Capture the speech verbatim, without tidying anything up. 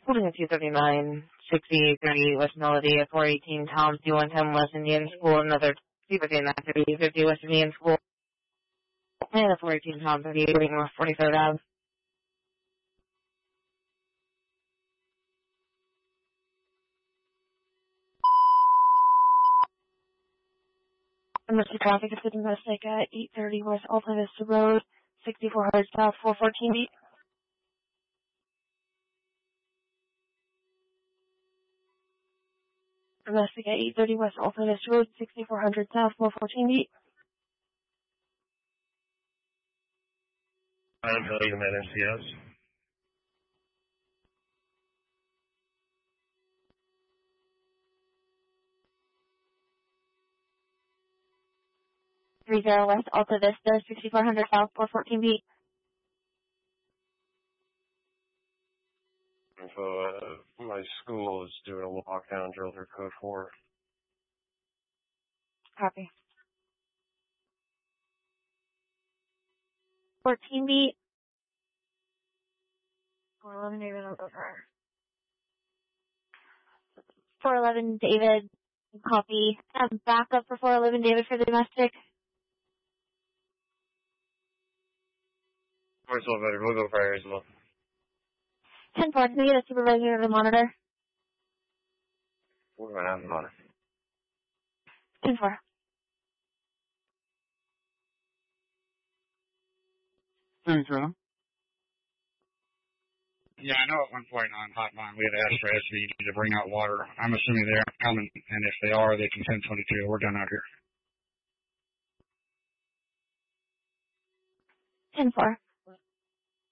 Holding two thirty-nine, sixty, thirty West Melody at four eighteen Tom's D one ten West Indian School, another two fifty-nine, fifty, fifty West Indian School, and at four eighteen Tom, thirty-eight North forty-third Ave. Emergency traffic is sitting domestic at eight thirty West Alta Vista Road, sixty-four hundred South, four fourteen B. Domestic at eight thirty West Alta Vista Road, sixty-four hundred South, four fourteen B. I'm Billy, the M C S. thirty West Alta Vista, sixty-four hundred South, four fourteen B. So, uh, my school is doing a lockdown drill through code four. Copy. fourteen B. four eleven David, I'll go for her. four eleven David, copy. Um, backup for four eleven David for the domestic. Where's all better? We'll go for as well. ten four, can I get a supervisor of the monitor? We're going to have the monitor. ten four. Thanks, Rilla. Yeah, I know at one point on hotline we had asked for S V to bring out water. I'm assuming they're coming, and if they are, they can ten twenty-two. We're done out here. ten four.